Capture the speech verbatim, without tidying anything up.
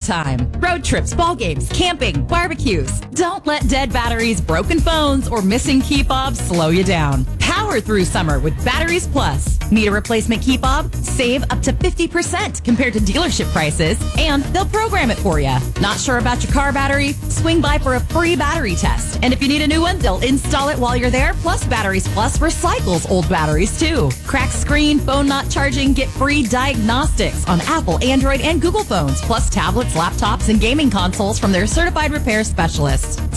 time. Road trips, ball games, camping, barbecues. Don't let dead batteries, broken phones, or missing key fobs slow you down. Power through summer with Batteries Plus. Need a replacement key fob? Save up to fifty percent compared to dealership prices, and they'll program it for you. Not sure about your car battery? Swing by for a free battery test. And if you need a new one, they'll install it while you're there. Plus, Batteries Plus recycles old batteries too. Cracked screen, phone not charging, get free diagnostics on Apple, Android, and Google phones, plus tablets, laptops, and gaming consoles from their certified repair specialists.